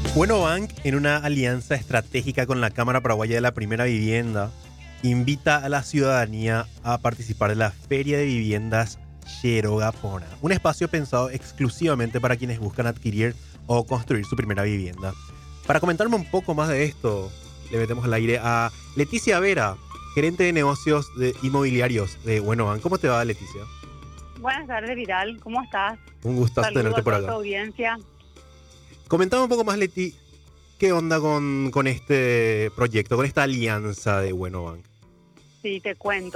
Bueno Bank, en una alianza estratégica con la Cámara Paraguaya de la Primera Vivienda, invita a la ciudadanía a participar de la Feria de Viviendas Xerogapona, un espacio pensado exclusivamente para quienes buscan adquirir o construir su primera vivienda. Para comentarme un poco más de esto, le metemos al aire a Leticia Vera, gerente de negocios inmobiliarios de Bueno Bank. ¿Cómo te va, Leticia? Buenas tardes, Vidal. ¿Cómo estás? Un gustazo Saludo tenerte a por toda tu acá. audiencia. Comentame un poco más, Leti, ¿qué onda con este proyecto, con esta alianza de Bueno Bank? Sí, te cuento.